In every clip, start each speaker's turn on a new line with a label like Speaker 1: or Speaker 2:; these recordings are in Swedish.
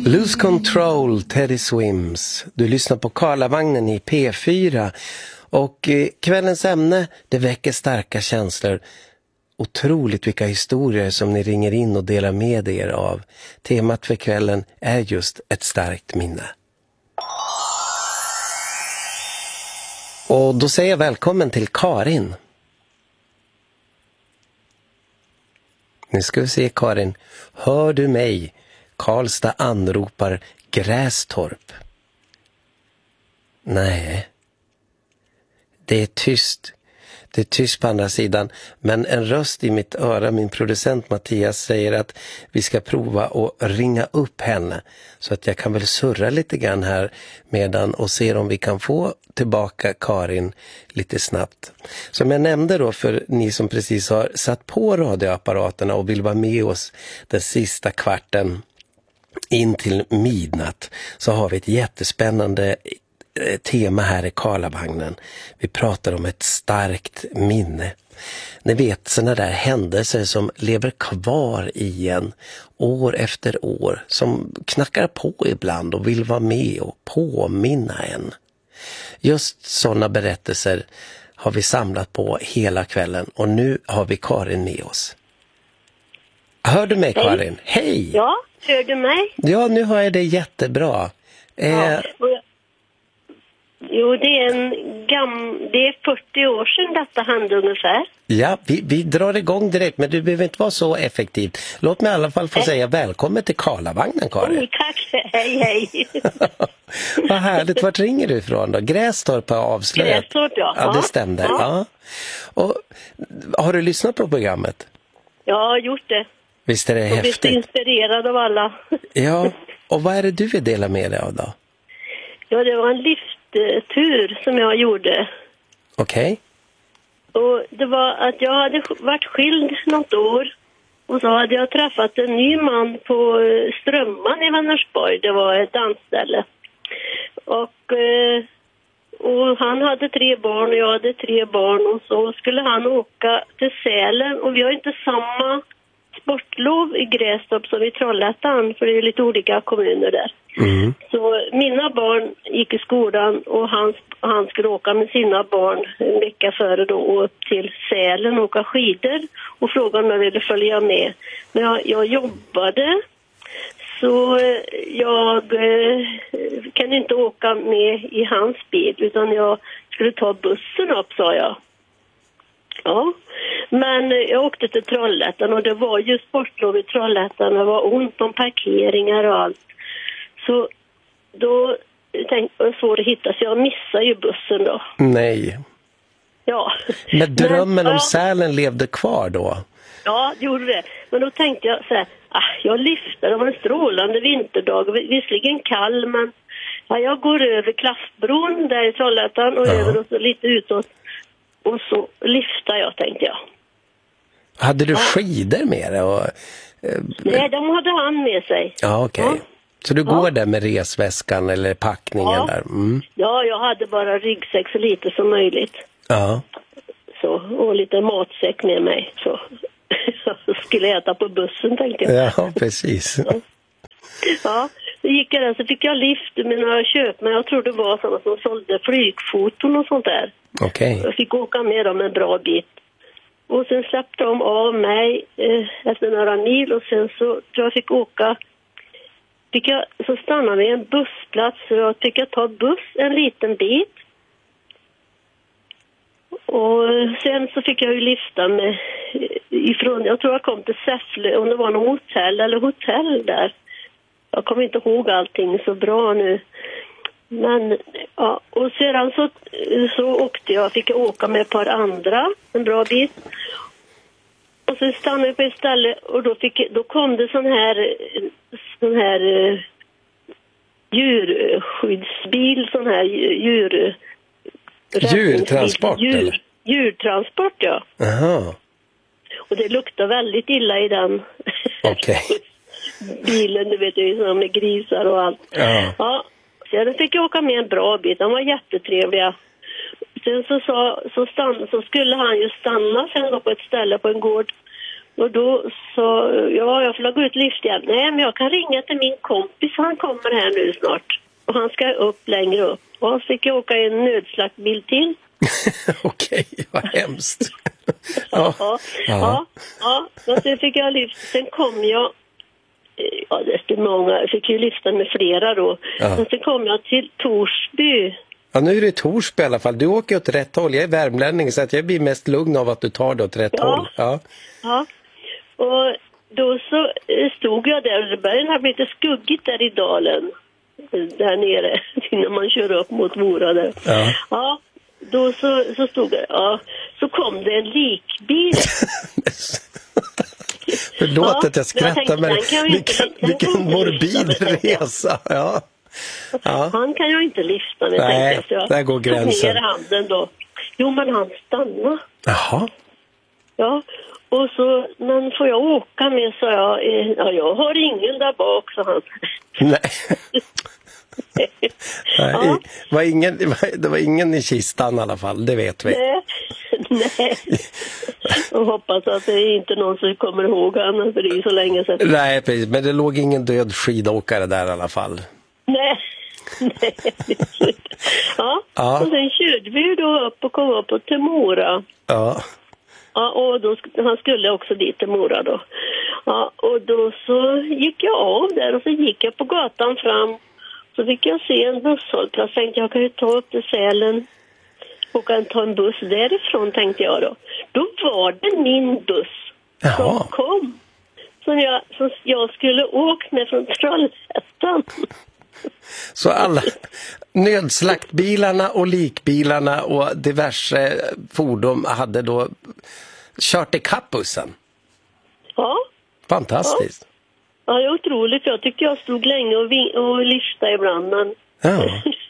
Speaker 1: Lose Control, Teddy Swims. Du lyssnar på Karlavagnen i P4. Och kvällens ämne, det väcker starka känslor. Otroligt vilka historier som ni ringer in och delar med er av. Temat för kvällen är just ett starkt minne. Och då säger jag välkommen till Karin. Nu ska vi se, Karin. Hör du mig? Karlstad anropar Grästorp. Nej. Det är tyst. Det är tyst på andra sidan. Men en röst i mitt öra, min producent Mattias, säger att vi ska prova att ringa upp henne. Så att jag kan väl surra lite grann här medan och se om vi kan få tillbaka Karin lite snabbt. Som jag nämnde då för ni som precis har satt på radioapparaterna och vill vara med oss den sista kvarten in till midnatt, så har vi ett jättespännande tema här i Karlavagnen. Vi pratar om ett starkt minne. Ni vet, sådana där händelser som lever kvar i en år efter år, som knackar på ibland och vill vara med och påminna en. Just sådana berättelser har vi samlat på hela kvällen och nu har vi Karin med oss. Hör du mig, Karin? Hej!
Speaker 2: Ja, hör du mig?
Speaker 1: Ja, nu hör jag det jättebra.
Speaker 2: Jo, det är 40 år sedan detta hände ungefär.
Speaker 1: Ja, vi drar igång direkt, men du behöver inte vara så effektiv. Låt mig i alla fall få säga välkommen till Karlavagnen, Karin.
Speaker 2: Tack, hej.
Speaker 1: Vad härligt, vart ringer du ifrån då? Grästorp har avslöjat.
Speaker 2: Grästorp, ja.
Speaker 1: Ja, det stämde. Ja. Och, har du lyssnat på programmet?
Speaker 2: Ja, jag har gjort det.
Speaker 1: Visst är det häftigt?
Speaker 2: Jag blir inspirerad av alla.
Speaker 1: Ja, och vad är det du vill dela med dig av då?
Speaker 2: Ja, det var en livstur som jag gjorde.
Speaker 1: Okej.
Speaker 2: Och det var att jag hade varit skild något år. Och så hade jag träffat en ny man på Strömman i Vänersborg. Det var ett dansställe. Och han hade 3 barn och jag hade 3 barn. Och så skulle han åka till Sälen. Och vi har inte samma sportlov i Grästorp som i Trollhättan. För det är lite olika kommuner där. Mm. Så mina barn gick i skolan och han skulle åka med sina barn en vecka före då upp till Sälen och åka skidor och frågade om jag ville följa med. Men jag jobbade, så jag kan inte åka med i hans bil utan jag skulle ta bussen upp, sa jag. Ja, men jag åkte till Trollhättan och det var ju sportlov i Trollhättan. Det var ont om parkeringar och allt. Så då tänkte jag svårt att hitta, så jag missade ju bussen då.
Speaker 1: Nej.
Speaker 2: Ja.
Speaker 1: Men drömmen om Sälen levde kvar då?
Speaker 2: Ja, det gjorde det. Men då tänkte jag så här, jag lyfter, det var en strålande vinterdag, visserligen kall, men jag går över Klaffbron där i Trollhättan och över och så lite utåt. Och så lyfter jag, tänkte jag.
Speaker 1: Hade du skidor med dig?
Speaker 2: Nej, de hade han med sig.
Speaker 1: Ja, okej. Ja. Så du går där med resväskan eller packningen där? Mm.
Speaker 2: Ja, jag hade bara ryggsäck så lite som möjligt.
Speaker 1: Ja.
Speaker 2: Så, och lite matsäck med mig. Så jag skulle äta på bussen, tänkte jag.
Speaker 1: Ja, precis.
Speaker 2: Ja, så gick jag där, så fick jag lift med några köp. Men jag tror det var sådana som sålde flygfoton och sånt där.
Speaker 1: Okej.
Speaker 2: Jag fick åka med dem en bra bit. Och sen släppte de av mig efter några mil. Och sen så tror jag fick åka. Så stannade vi i en bussplats. Så jag fick ta buss en liten bit. Och sen så fick jag ju lyfta med ifrån. Jag tror jag kom till Säffle. Om det var någon hotell där. Jag kommer inte ihåg allting så bra nu. Men ja, och sedan så åkte jag, fick jag åka med ett par andra en bra bit. Och så stannade jag på ett ställe och då kom det sån här djurskyddsbil, sån här
Speaker 1: djurtransport.
Speaker 2: Djurtransport, ja.
Speaker 1: Aha.
Speaker 2: Och det luktar väldigt illa i den.
Speaker 1: Okej.
Speaker 2: Bilen, du vet ju, som med grisar och allt. Ja. Så då fick jag åka med en bra bit. De var jättetrevliga. Sen så skulle han ju stanna sen på ett ställe på en gård. Och då sa jag får gå ut lifthjälp. Nej, men jag kan ringa till min kompis. Han kommer här nu snart. Och han ska upp längre upp. Och så fick jag åka i en nödslaktbil till.
Speaker 1: Okej, vad hemskt.
Speaker 2: Ja. Och sen fick jag lyfta. Sen kom jag... Ja, det är många. Jag fick ju lyfta med flera då.
Speaker 1: Ja.
Speaker 2: Och sen kom jag till Torsby.
Speaker 1: Ja, nu är det Torsby i alla fall. Du åker åt rätt håll. Jag är värmlänning så att jag blir mest lugn av att du tar det åt rätt håll. Ja.
Speaker 2: Och då så stod jag där och det började bli lite skuggigt där i dalen. Där nere innan man kör upp mot Mora där. Ja, då så stod jag. Ja, så kom det en likbil.
Speaker 1: Förlåt att jag skrattar, men vilken morbid resa. Ja.
Speaker 2: Han kan jag inte lyfta med.
Speaker 1: Nej, där går gränsen.
Speaker 2: Ner handen då. Jo, men han stannade.
Speaker 1: Jaha.
Speaker 2: Ja, och så, men får jag åka med, så jag har ingen där bak, så han.
Speaker 1: Nej. Det var ingen i kistan i alla fall, det vet vi.
Speaker 2: Nej. Jag hoppas att det är inte någon som kommer ihåg han, för det är så länge sedan.
Speaker 1: Nej, precis, men det låg ingen död skidåkare där i alla fall.
Speaker 2: Nej. Ja, och sen körde vi då upp och kom upp till Mora.
Speaker 1: Ja.
Speaker 2: Ja, och då, han skulle också dit till Mora då. Ja, och då så gick jag av där och så gick jag på gatan fram. Så fick jag se en busshållplats. Tänkte jag kan ju ta upp till Sälen och kan ta en buss därifrån, tänkte jag då. Då var det min buss som kom. Som jag skulle åka med från Trollhättan.
Speaker 1: Så alla nödslaktbilarna och likbilarna och diverse fordon hade då kört ikapp bussen? Ja. Fantastiskt.
Speaker 2: Ja, det är otroligt. Jag tyckte jag stod länge och lyfta ibland. Men...
Speaker 1: Ja.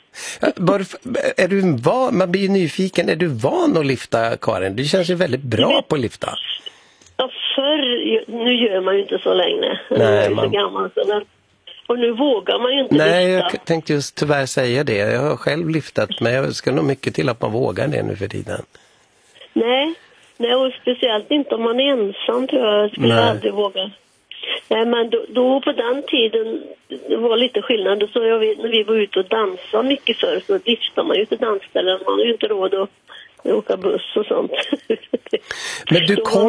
Speaker 1: Är du van, man blir ju nyfiken, är du van att lyfta, Karin? Du känns ju väldigt bra på att lyfta.
Speaker 2: Ja, nu gör man ju inte så länge.
Speaker 1: Nej,
Speaker 2: jag är så gammal så och nu vågar man ju inte lyfta.
Speaker 1: Nej, jag tänkte just tyvärr säga det. Jag har själv lyftat, men jag ska nog mycket till att man vågar det nu för tiden.
Speaker 2: Nej, och speciellt inte om man är ensam, tror jag. Skulle aldrig våga. Nej, men då på den tiden det var lite skillnad. Då när vi var ute och dansade mycket förr, så lyftade man ju till dansställen. Man har ju inte råd att åka buss och sånt.
Speaker 1: Men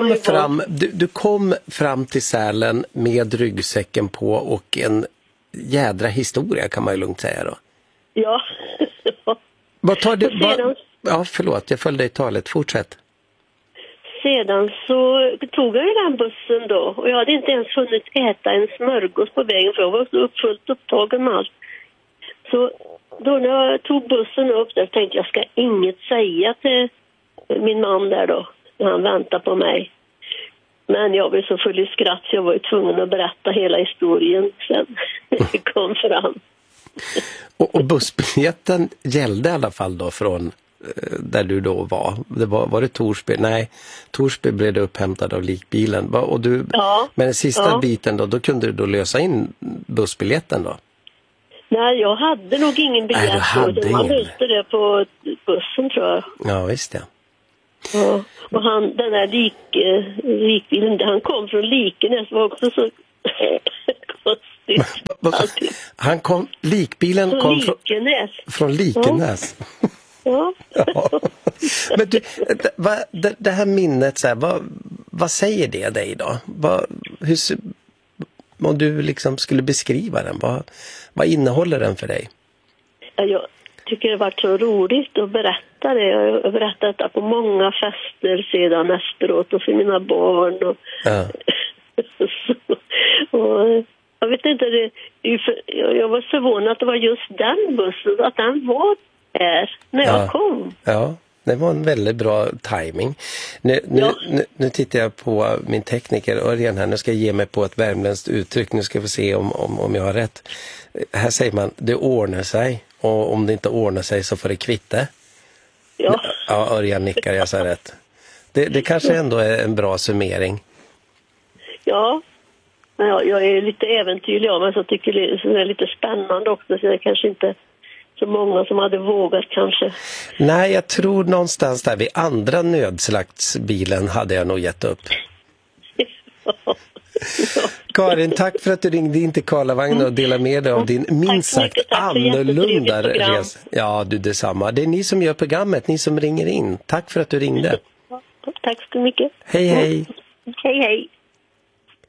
Speaker 1: du kom fram till Sälen med ryggsäcken på och en jädra historia, kan man ju lugnt säga då.
Speaker 2: Ja.
Speaker 1: Vad tar du? Ja, förlåt, jag följde i talet. Fortsätt.
Speaker 2: Sedan så tog jag ju den bussen då. Och jag hade inte ens hunnit äta en smörgås på vägen, för jag var så fullt upptagen med allt. Så då när jag tog bussen upp där tänkte jag ska inget säga till min man där då, när han väntar på mig. Men jag blev så full i skratt så jag var ju tvungen att berätta hela historien sen det kom fram.
Speaker 1: Och bussbiljetten gällde i alla fall då från där du då var. Var det Torsby? Nej, Torsby blev det upphämtad av likbilen. Och du, men den sista biten då kunde du då lösa in bussbiljetten då? Nej,
Speaker 2: jag hade nog ingen biljett.
Speaker 1: Nej, du hade
Speaker 2: man löste det på bussen, tror jag.
Speaker 1: Ja, visst det.
Speaker 2: Ja, och den där likbilen, han kom från Likenäs, var också så konstigt.
Speaker 1: Likbilen kom från Likenäs.
Speaker 2: Ja.
Speaker 1: Men du, det här minnet, så här, vad säger det dig då? Om du liksom skulle beskriva den, vad innehåller den för dig?
Speaker 2: Jag tycker det har varit så roligt att berätta det. Jag har berättat det på många fester sedan efteråt och för mina barn. Och jag vet inte, jag var förvånad att det var just den bussen, att den var där när jag kom. Ja,
Speaker 1: det var en väldigt bra timing. Nu tittar jag på min tekniker Örjan här. Nu ska jag ge mig på ett värmländskt uttryck. Nu ska vi se om jag har rätt. Här säger man, det ordnar sig. Och om det inte ordnar sig så får det kvitte. Ja, Örjan nickar, jag sa rätt. Det kanske ändå är en bra summering.
Speaker 2: Ja, jag är lite äventyrlig av mig, så jag tycker det är lite spännande också. Så det är kanske inte så många som hade vågat kanske.
Speaker 1: Nej, jag tror någonstans där vid andra nödslaktsbilen hade jag nog gett upp. Karin, tack för att du ringde in till Karlavagn och delade med dig av din minst sagt annorlunda resa. Ja, du detsamma. Det är ni som gör programmet, ni som ringer in. Tack för att du ringde.
Speaker 2: Tack så mycket.
Speaker 1: Hej, hej.
Speaker 2: Hej, hej.